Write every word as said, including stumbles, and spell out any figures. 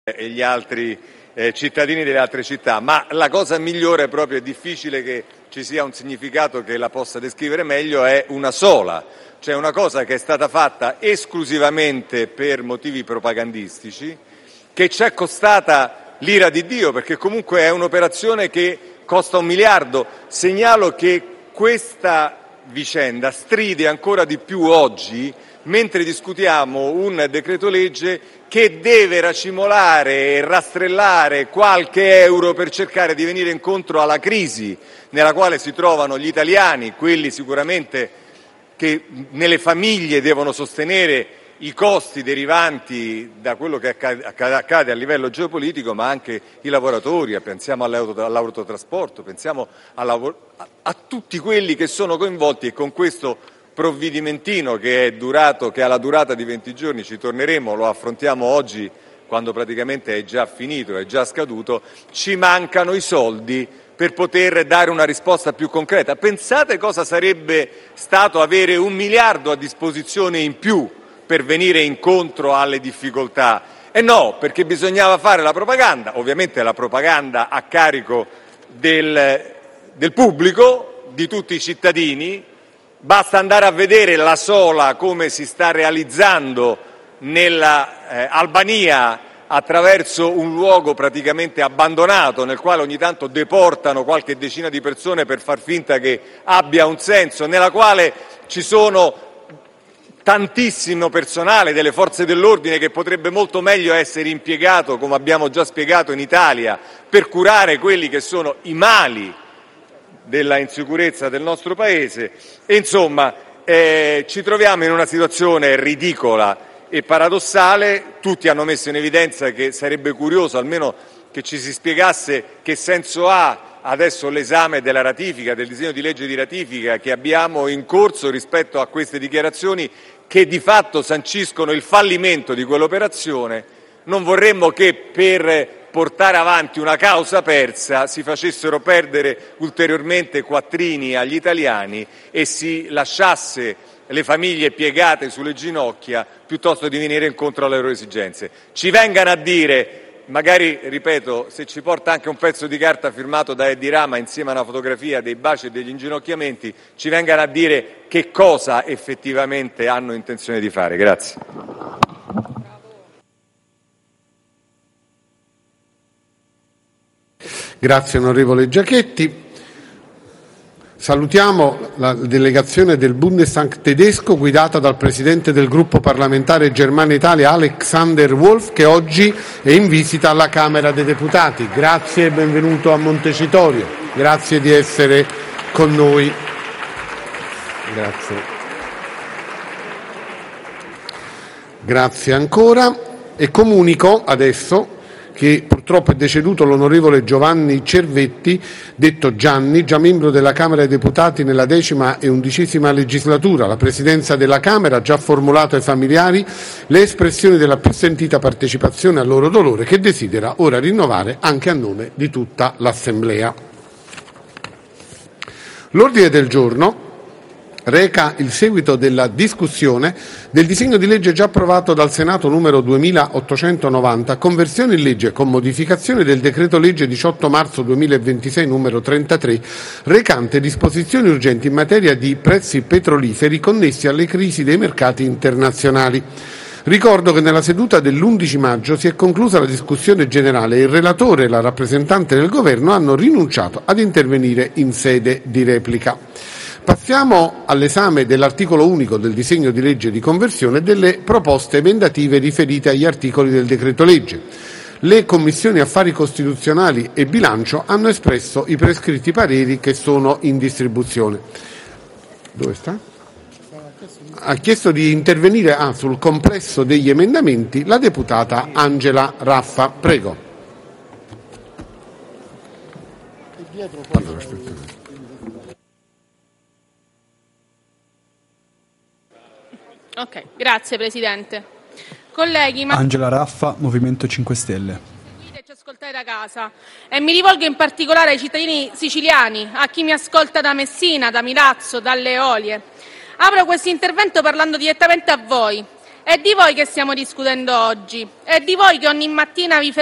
e gli altri eh, cittadini delle altre città, ma la cosa migliore, proprio è difficile che ci sia un significato che la possa descrivere meglio, è una sola, cioè una cosa che è stata fatta esclusivamente per motivi propagandistici, che ci è costata l'ira di Dio, perché comunque è un'operazione che costa un miliardo. Segnalo che questa vicenda stride ancora di più oggi, mentre discutiamo un decreto legge che deve racimolare e rastrellare qualche euro per cercare di venire incontro alla crisi nella quale si trovano gli italiani, quelli sicuramente che nelle famiglie devono sostenere i costi derivanti da quello che accade a livello geopolitico, ma anche i lavoratori, pensiamo all'autotrasporto, pensiamo a tutti quelli che sono coinvolti, e con questo provvedimentino che è durato, che ha la durata di venti giorni, ci torneremo, lo affrontiamo oggi quando praticamente è già finito, è già scaduto, ci mancano i soldi per poter dare una risposta più concreta. Pensate cosa sarebbe stato avere un miliardo a disposizione in più per venire incontro alle difficoltà? E no, perché bisognava fare la propaganda, ovviamente la propaganda a carico del, del pubblico, di tutti i cittadini. Basta andare a vedere la sola come si sta realizzando nella eh, Albania, attraverso un luogo praticamente abbandonato nel quale ogni tanto deportano qualche decina di persone per far finta che abbia un senso, nella quale ci sono tantissimo personale delle forze dell'ordine che potrebbe molto meglio essere impiegato, come abbiamo già spiegato in Italia, per curare quelli che sono i mali della insicurezza del nostro Paese. E insomma eh, ci troviamo in una situazione ridicola e paradossale. Tutti hanno messo in evidenza che sarebbe curioso almeno che ci si spiegasse che senso ha adesso l'esame della ratifica, del disegno di legge di ratifica che abbiamo in corso rispetto a queste dichiarazioni che di fatto sanciscono il fallimento di quell'operazione. Non vorremmo che per portare avanti una causa persa si facessero perdere ulteriormente quattrini agli italiani e si lasciasse le famiglie piegate sulle ginocchia piuttosto di venire incontro alle loro esigenze. Ci vengano a dire, magari, ripeto, se ci porta anche un pezzo di carta firmato da Edi Rama insieme a una fotografia dei baci e degli inginocchiamenti, ci vengano a dire che cosa effettivamente hanno intenzione di fare. Grazie. Grazie onorevole Giachetti. Salutiamo la delegazione del Bundestag tedesco guidata dal presidente del gruppo parlamentare Germania Italia Alexander Wolf, che oggi è in visita alla Camera dei Deputati. Grazie e benvenuto a Montecitorio. Grazie di essere con noi. Grazie. Grazie ancora. E comunico adesso che purtroppo è deceduto l'onorevole Giovanni Cervetti, detto Gianni, già membro della Camera dei Deputati nella decima e undicesima legislatura. La Presidenza della Camera ha già formulato ai familiari le espressioni della più sentita partecipazione al loro dolore, che desidera ora rinnovare anche a nome di tutta l'Assemblea. L'ordine del giorno reca il seguito della discussione del disegno di legge già approvato dal Senato numero duemilaottocentonovanta, conversione in legge con modificazione del decreto legge diciotto marzo duemilaventisei numero trentatré, recante disposizioni urgenti in materia di prezzi petroliferi connessi alle crisi dei mercati internazionali. Ricordo che nella seduta dell'undici maggio si è conclusa la discussione generale e il relatore e la rappresentante del Governo hanno rinunciato ad intervenire in sede di replica. Passiamo all'esame dell'articolo unico del disegno di legge di conversione e delle proposte emendative riferite agli articoli del decreto legge. Le commissioni affari costituzionali e bilancio hanno espresso i prescritti pareri che sono in distribuzione. Dove sta? Ha chiesto di intervenire ah, sul complesso degli emendamenti la deputata Angela Raffa. Prego. Allora, aspetta. Ok, grazie Presidente. Colleghi, ma... Angela Raffa, Movimento cinque Stelle. Seguite e ci ascoltate da casa e mi rivolgo in particolare ai cittadini siciliani, a chi mi ascolta da Messina, da Milazzo, dalle Eolie. Apro questo intervento parlando direttamente a voi È di voi che stiamo discutendo oggi, è di voi che ogni mattina vi